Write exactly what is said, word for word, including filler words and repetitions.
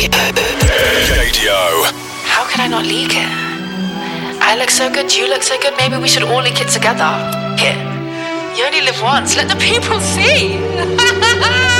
Radio. How can I not leak it? I look so good, you look so good, maybe we should all leak it together. Here. You only live once, let the people see.